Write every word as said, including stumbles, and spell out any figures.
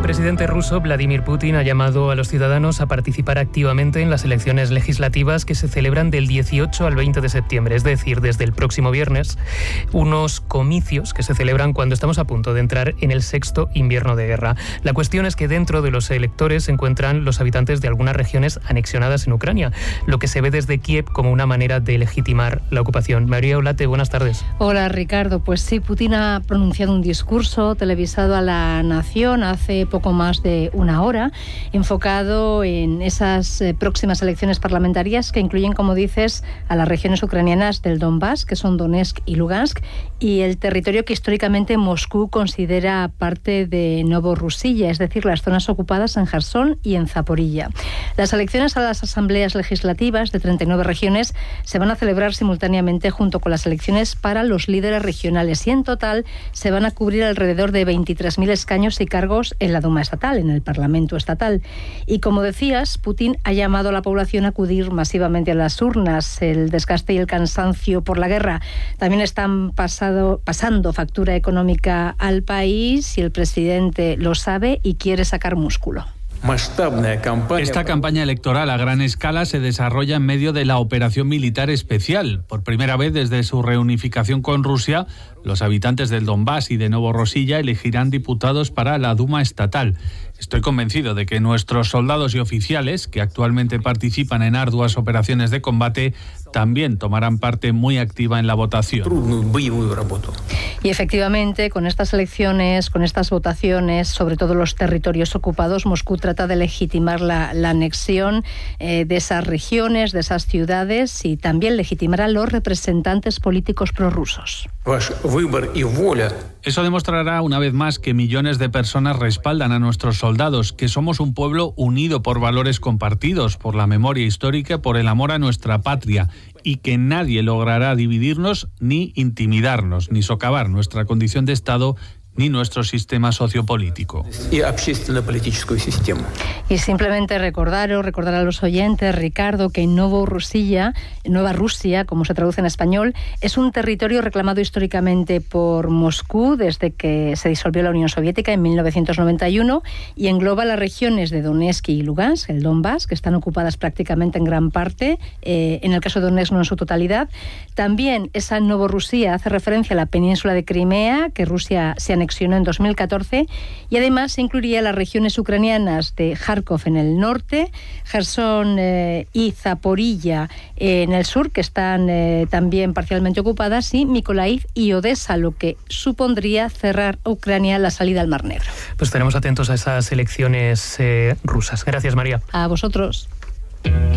presidente ruso Vladimir Putin ha llamado a los ciudadanos a participar activamente en las elecciones legislativas que se celebran del dieciocho al veinte de septiembre, es decir, desde el próximo viernes, unos comicios que se celebran cuando estamos a punto de entrar en el sexto invierno de guerra. La cuestión es que dentro de los electores se encuentran los habitantes de algunas regiones anexionadas en Ucrania, lo que se ve desde Kiev como una manera de legitimar la ocupación. María Olate, buenas tardes. Hola Ricardo, pues sí, Putin ha pronunciado un discurso televisado a la nación hace poco más de una hora, enfocado en esas eh, próximas elecciones parlamentarias que incluyen, como dices, a las regiones ucranianas del Donbass, que son Donetsk y Lugansk, y el territorio que históricamente Moscú considera parte de Novorussia, es decir, las zonas ocupadas en Jersón y en Zaporilla. Las elecciones a las asambleas legislativas de treinta y nueve regiones se van a celebrar simultáneamente junto con las elecciones para los líderes regionales y en total se van a cubrir alrededor de veintitrés mil escaños y cargos en la Duma estatal, en el Parlamento estatal. Y como decías, Putin ha llamado a la población a acudir masivamente a las urnas. El desgaste y el cansancio por la guerra también están pasado, pasando factura económica al país y el presidente lo sabe y quiere sacar músculo. Esta campaña electoral a gran escala se desarrolla en medio de la operación militar especial. Por primera vez desde su reunificación con Rusia, los habitantes del Donbass y de Novorosilla elegirán diputados para la Duma estatal. Estoy convencido de que nuestros soldados y oficiales, que actualmente participan en arduas operaciones de combate, también tomarán parte muy activa en la votación. Y efectivamente, con estas elecciones, con estas votaciones, sobre todo los territorios ocupados, Moscú trata de legitimar la, la anexión eh, de esas regiones, de esas ciudades, y también legitimar a los representantes políticos prorrusos. Eso demostrará una vez más que millones de personas respaldan a nuestros soldados, que somos un pueblo unido por valores compartidos, por la memoria histórica, por el amor a nuestra patria, y que nadie logrará dividirnos ni intimidarnos, ni socavar nuestra condición de Estado ni nuestro sistema sociopolítico. Y simplemente recordar o recordar a los oyentes, Ricardo, que Novorussia, Nueva Rusia, como se traduce en español, es un territorio reclamado históricamente por Moscú desde que se disolvió la Unión Soviética en mil novecientos noventa y uno y engloba las regiones de Donetsk y Lugansk, el Donbass, que están ocupadas prácticamente en gran parte, eh, en el caso de Donetsk no en su totalidad. También esa Novorussia hace referencia a la península de Crimea, que Rusia se anexionó en dos mil catorce, y además se incluiría las regiones ucranianas de Kharkov en el norte, Jersón eh, y Zaporilla eh, en el sur, que están eh, también parcialmente ocupadas, y Mykolaiv y Odessa, lo que supondría cerrar a Ucrania la salida al Mar Negro. Pues estaremos atentos a esas elecciones eh, rusas. Gracias, María. A vosotros.